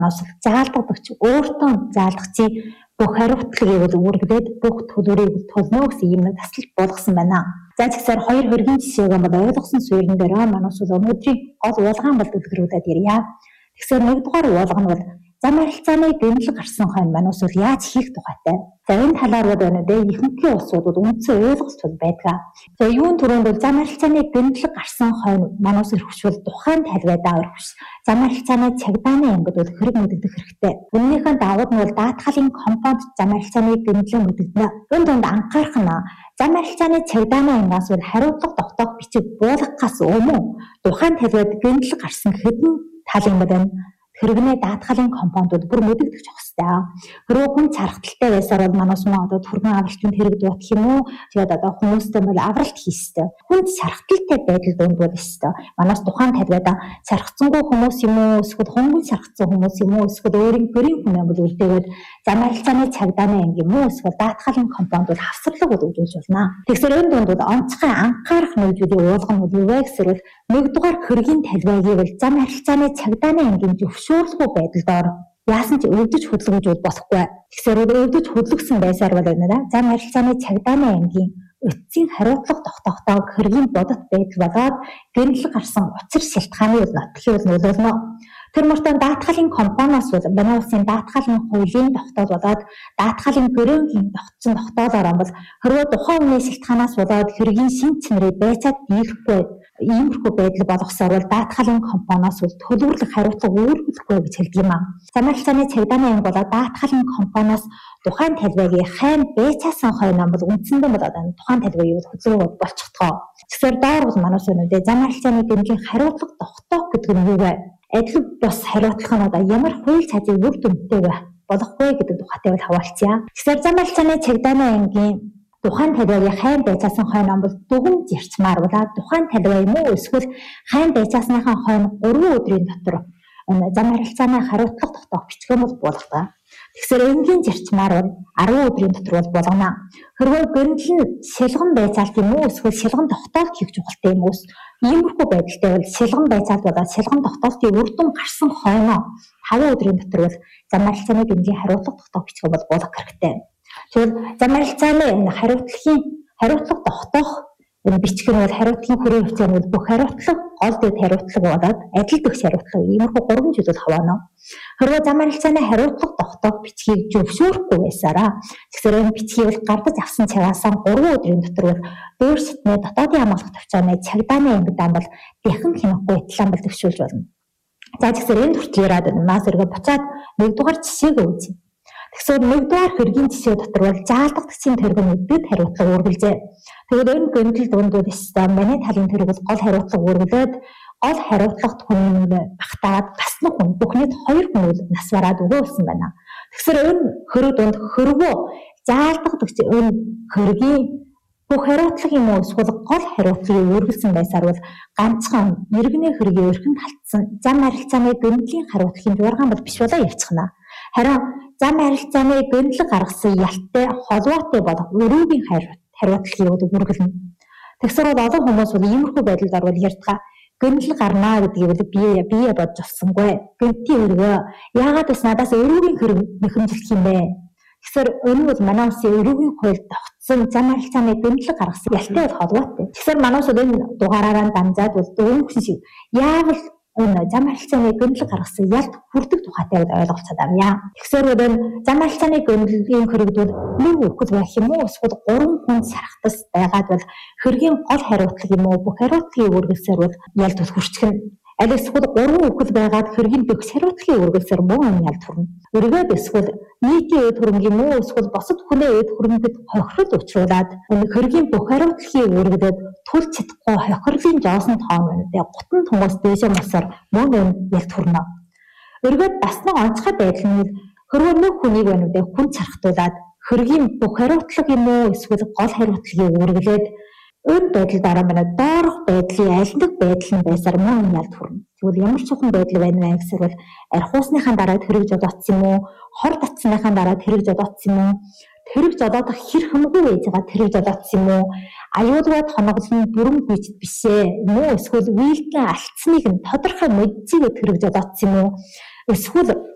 заалдагдагч өөртөө заалдагчийн бүх хариуцлагыг үүргэдэг бүх төлөврийг төлнө гэсэн юм тасалж болгосон байна. За тэгэхээр хоёр хөргийн жишээг ойлгосон суурин дээр манайс өнөөдрийн гол уулгаан бол дэлгэрүүлээд ирье. Тэгэхээр нэгдүгээр уулга нь бол зам харилцааны гэмтэл гарсан хойно манайс яаж хийх тухайтай. За энэ талаар ихэнхийн улсуудад үндсэн ойлголт байдаг. За юун түрүүнд бол зам харилцааны гэмтэл гарсан хойно манайс өрхөвшвөл тухайн талбайдаа өрхөвш. Зам харилцааны цагдааны ангид бол хэрэг мэдэгдэх хэрэгтэй. Үүнийхэн давуу нь бол даатгалын компонент зам харилцааны гэмтлэн мэдэгдэнэ. Энэ донд анхаарах нь зам харилцааны цагдааны ангаас бол хариуцлага тогтоох бичиг буулгахаас өмнө тухайн талбайд гэмтэл гарсан хэдэн талын байна. Хэрэгний даатгалын компонентууд бүр мэдэгдэж явах хэрэгтэй. Хэрвээ хүн цархталтай байсаар бол манайс түргэн авралтанд хэрэг дуутах юм уу? Тэгээд хүмүүстэй бол авралт хийх хэрэгтэй. Хүн цархталтай байдал донд бол ёстой. Манайс тухайн талбайда цархцсангүй хүмүүс юм уу? Эсвэл хөнгөн цархцсан хүмүүс юм уу? Эсвэл өөрийн гэрийн хүн юм бол үлдээгээд зам харилцааны цагдааны анги юм уу? Эсвэл даатгалын компонент бол хавсарлаг үзүүлж болно. Тэгэхээр энэ донд бол онцгой анхаарах нөлөөний уулга нь юу вэ гэхээр нэгдүгээр хэргийн талбайг бол зам харилцааны цагдааны ангийн зөвшөөрлгүй байдалд яасан ч өвдөж хөдөлгөж болохгүй. Тэгэхээр өвдөж хөдлөгсөн байсаар бол зам харилцааны цагдааны ангийн эцсийн хариуцлага тогтохдоо хэргийн бодит байдал болоод гэрэл гарсан учир шалтгааны нотлохыг нөлөөлнө. Тэр мөртөө даатгалын компаниас бол манай улсын даатгалын хуулийн тогтоол болоод даатгалын гэрээний тогтсон тогтоолоор бол хэрвээ тухайн үеийн шалтгаанаас болоод хэргийн шин чанарыг байцаад иймэрхүү байдал болгосоор бол даатгалын компаниас бол төлөвлөх хариуцлага үүргэхгүй гэж хэлдэг юм аа. Зам харилцааны цагдааны анги болоод даатгалын компаниас тухайн талбайгийн хайн байцаасан хойно бол үндсэндээ бол тухайн талбайг хөдөлгөөд болчихдгоо. Тэгэхээр доор бол манайс өнөөдөр зам харилцааны гэмтлийн хариуцлага тогтоох гэдэг нь юу вэ? Адил бас хариуцлага нь ямар хууль цаазын үр дүнтэй болох вэ гэдэг тухайтай бол хаваалцъя. Тэгэхээр зам харилцааны цагдааны ангийн тухайн талбайгийн хайн байцаасан хойно бол дүгэн зарчмаар болоод тухайн талбай юм уу эсвэл хайн байцаасныхаа хойно 3 өдрийн дотор зам харилцааны хариуцлага тогтоох бичгэн бол болгодог. Тэгэхээр энгийн зарчмаар бол 10 өдрийн дотор бол болгоно. Хэрвээ гэрэл нь шилгэн байцаалт юм уу эсвэл шилгэн тогтоолт хийх чухалтай юм уу? Иймэрхүү байдалтай бол шилгэн байцаалт болоод шилгэн тогтоолтын үр дүн гарсан хойно 5 өдрийн дотор бол зам харилцааны гэмтлийн хариуцлага тогтоох бичгэн бол болгох хэрэгтэй. Тэгэхээр зам харилцааны хариуцлага тогтоох бичгэн бол хариуцлагын хүрээ хэмжээнд бол бүх хариуцлага гол дэд хариуцлага болоод адил дэгш хариуцлага иймэрхүү 3 зүйлд хаваана. Хэрвээ зам харилцааны хариуцлага тогтоох бичгийг зөвшөөрөхгүй байсараа тэгэхээр энэ бичгийг бол гардаж авсан цагаасаа 3 өдрийн дотор бол дөөр шатны дотоодын хамгаалах төвчөөний цагдааны ангидаа бол дахин хянахгүй итлан бол төвшүүлж болно. За тэгэхээр энэ хүртэл яриад нас эргээ буцаад нэгдүгээр жишээг үзье. Тэгэхээр нэгдүгээр хэргийн жишээ дотор бол заалдагдсан тэргүүнүүдэд хариуцлага үргэлжээ. Тэгээд энэ гэмтэл дунд бол манай талын тэрэг бол гол хариуцлага үргэлээд гол хариуцлагт хүн багтаад бас нэг хүн бүхнийд 2 хүн нас бараад өгөөсөн байна. Тэгэхээр энэ хэрэг дунд хөрвөө заалдагдагч энэ хэргийн бүх хариуцлага юм уу эсвэл гол хариуцлагыг үргэлсэн байсаар бол ганцхан иргэний хэргийн өрхөнд халтсан зам харилцааны гэмтлийн хариуцлагын жургаан бол биш болоо явчихна. Харин зам харилцааны гэмтэл гаргасан ялтай холбоотой болох өрөөгийн хариуцлагыг үргэлнэ. Тэгэхээр олон хүмүүс бол иймэрхүү байдалд орвол ярьдаг гэмтэл гарнаа гэдгийг бие бодж олсонгүй. Гэмтийн өргөө яагаад бас надаас өрөөгийн хэрэг нэхэмжлэх юм бэ? Тэгэхээр энэ бол манай улсын өрөөгийн хуульд тогтсон зам харилцааны гэмтэл гаргасан ялтай бол холбоотой. Тэгэхээр манай улсад энэ дугаараараа дамжаад бол дөрвөн шиг яавал энэ зам харилцааны гэмтэл гаргасан ялт хүрдэг тухайтай ойлголцоод авъя. Тэгэхээр энэ зам харилцааны гэмтлийн хэрэгдүүл нэг үхэл байх юм уу эсвэл 3 хүн сархтас байгаад бол хэргийн гол хариуцлага юм уу бүх хариуцлагыг үргэлсээр бол ялт хүрчгэн. Аль эсвэл 3 үхэл байгаад хэргийн дэх хариуцлагыг үргэлсээр мөн энэ ялт хүрнэ. Өргөд эсвэл нийтийн эд хөрөнгө юм уу эсвэл босод хүнээ эд хөрөнгөд хохирол учруулад хэргийн бүх хариуцлагыг үргэлээд тул чадахгүй хохирлын жоосон тоонуудыг гутан тунгаас дээшээ мосоор мөн энэ ялт хүрнэ. Өргөд бас нэг онцгой байдал нь хэрвээ нэг хүнийг хүн цархтуулаад хэргийн бүх хариуцлага юм уу эсвэл гол хариуцлагыг үргэлээд энэ байдал дараа манай доорх байдлын айлдаг байдал нь байсаар мөн ялт хүрнэ. Тэгвэл ямар ч хүн байдал байна вэ гэхээр бол архиусныхаа дараа тэрэг жолоодсон юм уу? Хор татсныхаа дараа тэрэг жолоодсон юм уу? Тэрэг жолоодох хэр хэмгүй байж байгаа тэрэг жолоодсон юм уу? Аюулгүйд хоноглон бүрэн хийчд бишээ. Мөн эсвэл вилдэн алдсныг нь тодорхой мэдчихээ тэрэг жолоодсон юм уу? Эсвэл